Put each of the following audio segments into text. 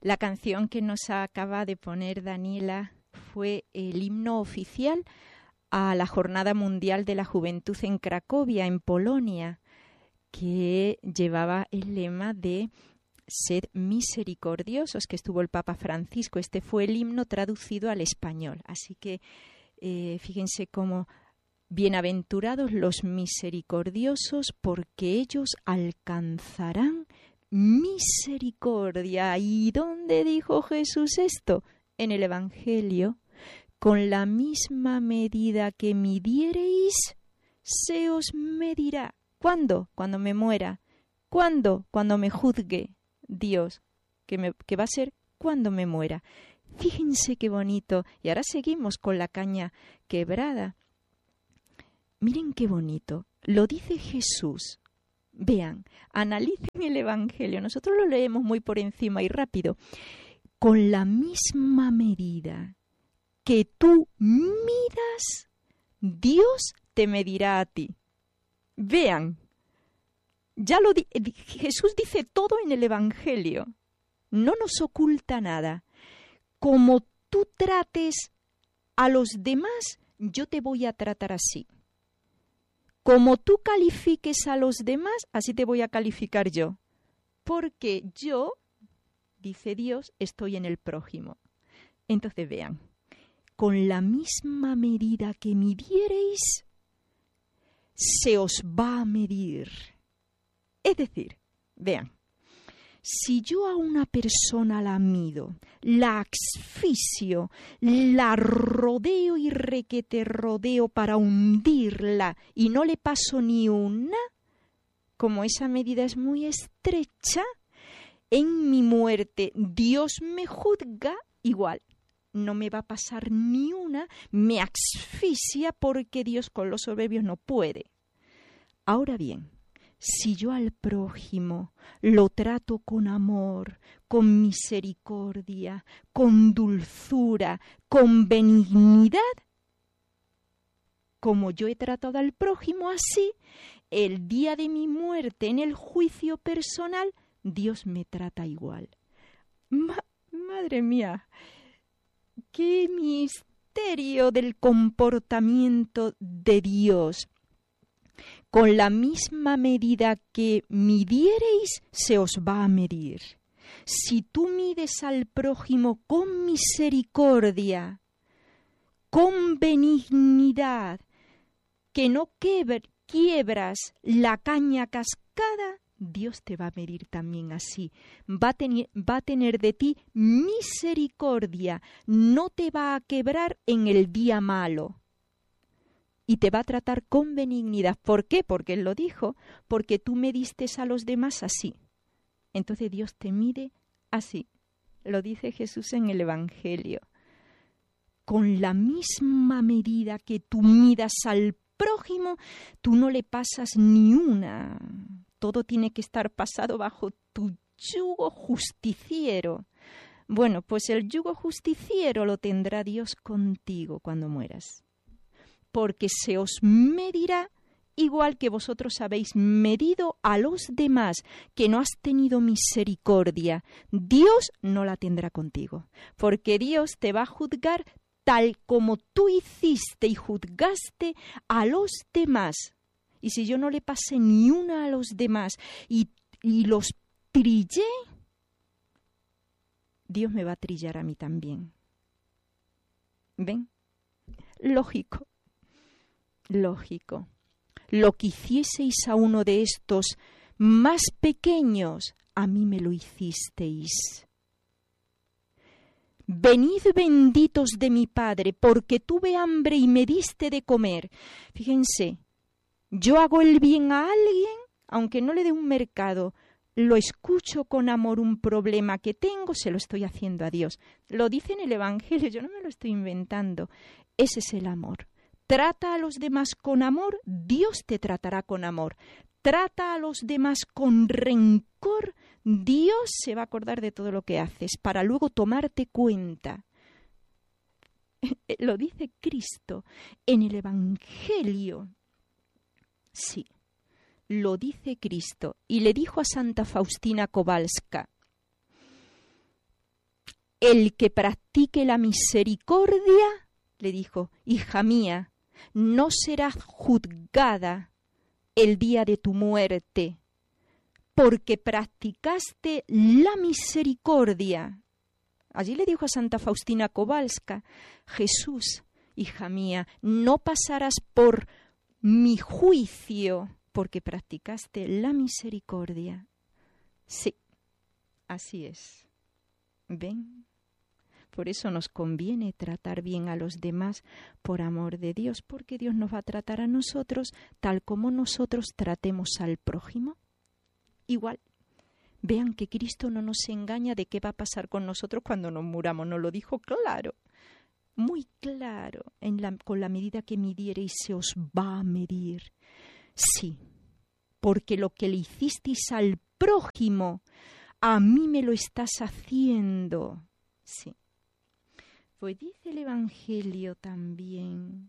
La canción que nos acaba de poner Daniela fue el himno oficial a la Jornada Mundial de la Juventud en Cracovia, en Polonia, que llevaba el lema de «Sed misericordiosos», que estuvo el Papa Francisco. Este fue el himno traducido al español. Así que fíjense cómo: bienaventurados los misericordiosos, porque ellos alcanzarán misericordia. ¿Y dónde dijo Jesús esto? En el Evangelio. Con la misma medida que midiereis, se os medirá. ¿Cuándo? Cuando me muera. ¿Cuándo? Cuando me juzgue Dios, que va a ser cuando me muera. Fíjense qué bonito. Y ahora seguimos con la caña quebrada. Miren qué bonito. Lo dice Jesús. Vean, analicen el Evangelio. Nosotros lo leemos muy por encima y rápido. Con la misma medida que tú midas, Dios te medirá a ti. Vean, ya Jesús dice todo en el Evangelio. No nos oculta nada. Como tú trates a los demás, yo te voy a tratar así. Como tú califiques a los demás, así te voy a calificar yo. Porque yo, dice Dios, estoy en el prójimo. Entonces vean, con la misma medida que midiereis, se os va a medir. Es decir, vean, si yo a una persona la mido, la asfixio, la rodeo y requete rodeo para hundirla y no le paso ni una, como esa medida es muy estrecha, en mi muerte Dios me juzga igual. No me va a pasar ni una, me asfixia porque Dios con los soberbios no puede. Ahora bien, si yo al prójimo lo trato con amor, con misericordia, con dulzura, con benignidad, como yo he tratado al prójimo así, el día de mi muerte en el juicio personal, Dios me trata igual. Madre mía, qué misterio del comportamiento de Dios. Con la misma medida que midiereis, se os va a medir. Si tú mides al prójimo con misericordia, con benignidad, que no quiebras la caña cascada, Dios te va a medir también así. Va a tener de ti misericordia, no te va a quebrar en el día malo. Y te va a tratar con benignidad. ¿Por qué? Porque Él lo dijo. Porque tú mediste a los demás así. Entonces Dios te mide así. Lo dice Jesús en el Evangelio. Con la misma medida que tú midas al prójimo, tú no le pasas ni una. Todo tiene que estar pasado bajo tu yugo justiciero. Bueno, pues el yugo justiciero lo tendrá Dios contigo cuando mueras. Porque se os medirá igual que vosotros habéis medido a los demás, que no has tenido misericordia. Dios no la tendrá contigo, porque Dios te va a juzgar tal como tú hiciste y juzgaste a los demás. Y si yo no le pasé ni una a los demás y los trillé, Dios me va a trillar a mí también. ¿Ven? Lógico. Lógico. Lo que hicieseis a uno de estos más pequeños, a mí me lo hicisteis. Venid benditos de mi Padre, porque tuve hambre y me diste de comer. Fíjense, yo hago el bien a alguien, aunque no le dé un mercado, lo escucho con amor, un problema que tengo, se lo estoy haciendo a Dios. Lo dice en el Evangelio, yo no me lo estoy inventando. Ese es el amor. Trata a los demás con amor, Dios te tratará con amor. Trata a los demás con rencor, Dios se va a acordar de todo lo que haces para luego tomarte cuenta. Lo dice Cristo en el Evangelio. Sí, lo dice Cristo. Y le dijo a Santa Faustina Kowalska: el que practique la misericordia, le dijo, hija mía, no serás juzgada el día de tu muerte, porque practicaste la misericordia. Allí le dijo a Santa Faustina Kowalska, Jesús, hija mía, no pasarás por mi juicio, porque practicaste la misericordia. Sí, así es. ¿Ven? Por eso nos conviene tratar bien a los demás por amor de Dios, porque Dios nos va a tratar a nosotros tal como nosotros tratemos al prójimo. Igual. Vean que Cristo no nos engaña de qué va a pasar con nosotros cuando nos muramos. Nos lo dijo claro, muy claro. Con la medida que midiereis se os va a medir. Sí, porque lo que le hicisteis al prójimo, a mí me lo estás haciendo. Sí. Pues dice el Evangelio también.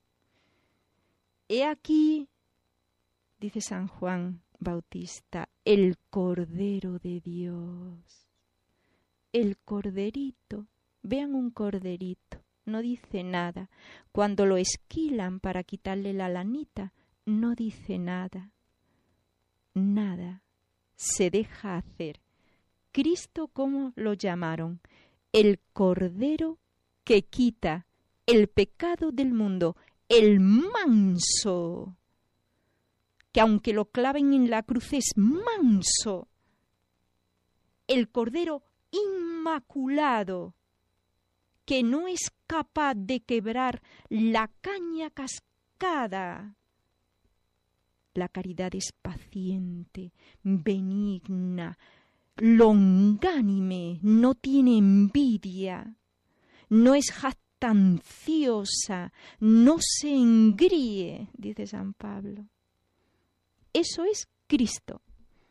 He aquí, dice San Juan Bautista, el Cordero de Dios. El corderito. Vean un corderito. No dice nada. Cuando lo esquilan para quitarle la lanita, no dice nada. Nada. Se deja hacer. Cristo, ¿cómo lo llamaron? El Cordero que quita el pecado del mundo, el manso, que aunque lo claven en la cruz es manso, el Cordero inmaculado, que no es capaz de quebrar la caña cascada. La caridad es paciente, benigna, longánime, no tiene envidia, no es jactanciosa, no se engríe, dice San Pablo. Eso es Cristo.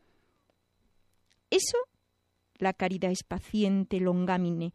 Eso, la caridad es paciente, longánime,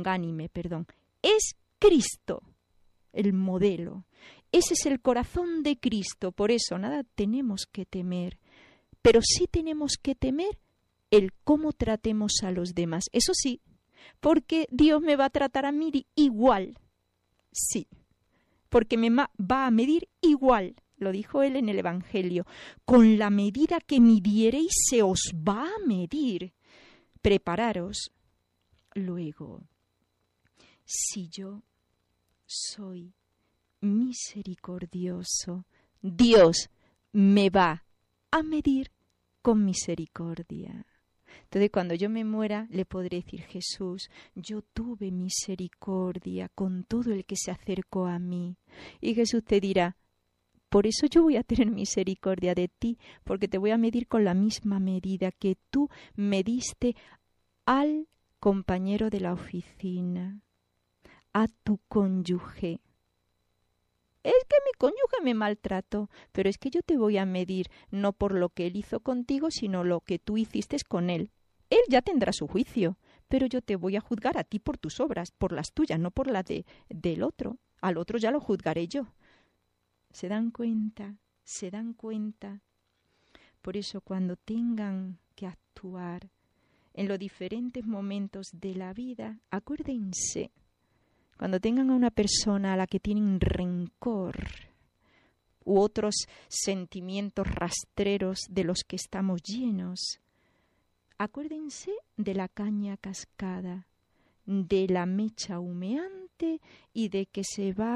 es Cristo, el modelo. Ese es el corazón de Cristo, por eso nada tenemos que temer, pero sí tenemos que temer el cómo tratemos a los demás. Eso sí, porque Dios me va a tratar a mí igual. Sí, porque me va a medir igual. Lo dijo él en el Evangelio. Con la medida que midiereis se os va a medir. Prepararos. Luego, si yo soy misericordioso, Dios me va a medir con misericordia. Entonces, cuando yo me muera, le podré decir, Jesús, yo tuve misericordia con todo el que se acercó a mí. Y Jesús te dirá, por eso yo voy a tener misericordia de ti, porque te voy a medir con la misma medida que tú me diste al compañero de la oficina, a tu cónyuge. Es que mi cónyuge me maltrató, pero es que yo te voy a medir no por lo que él hizo contigo, sino lo que tú hiciste con él. Él ya tendrá su juicio, pero yo te voy a juzgar a ti por tus obras, por las tuyas, no por las del otro. Al otro ya lo juzgaré yo. ¿Se dan cuenta? ¿Se dan cuenta? Por eso cuando tengan que actuar en los diferentes momentos de la vida, acuérdense, cuando tengan a una persona a la que tienen rencor u otros sentimientos rastreros de los que estamos llenos, acuérdense de la caña cascada, de la mecha humeante y de que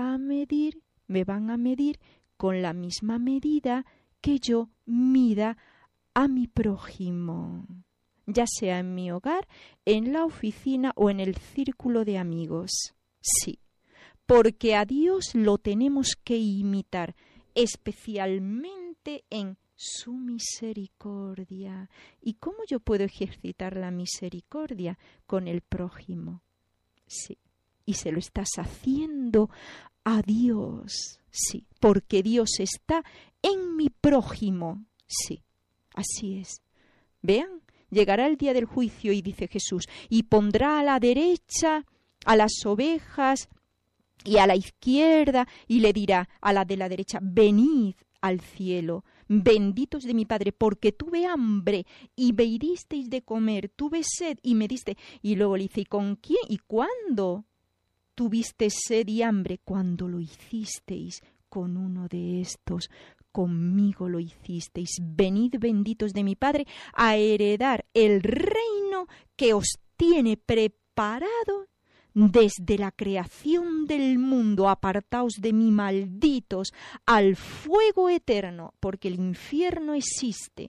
me van a medir con la misma medida que yo mida a mi prójimo, ya sea en mi hogar, en la oficina o en el círculo de amigos. Sí, porque a Dios lo tenemos que imitar, especialmente en su misericordia. ¿Y cómo yo puedo ejercitar la misericordia? Con el prójimo. Sí, y se lo estás haciendo a Dios. Sí, porque Dios está en mi prójimo. Sí, así es. Vean, llegará el día del juicio y dice Jesús, y pondrá a la derecha a las ovejas y a la izquierda, y le dirá a la de la derecha, venid al cielo, benditos de mi Padre, porque tuve hambre y me disteis de comer, tuve sed y me diste. Y luego le dice, ¿y con quién y cuándo tuviste sed y hambre? Cuando lo hicisteis con uno de estos, conmigo lo hicisteis. Venid benditos de mi Padre a heredar el reino que os tiene preparado desde la creación del mundo. Apartaos de mí, malditos, al fuego eterno, porque el infierno existe.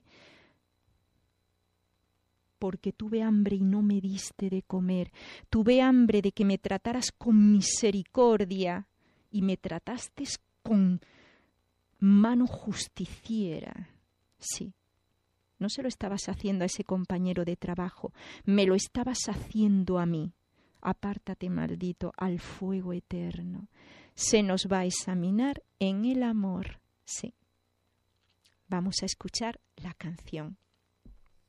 Porque tuve hambre y no me diste de comer, tuve hambre de que me trataras con misericordia y me trataste con mano justiciera. Sí, no se lo estabas haciendo a ese compañero de trabajo, me lo estabas haciendo a mí. Apártate, maldito, al fuego eterno. Se nos va a examinar en el amor. Sí. Vamos a escuchar la canción.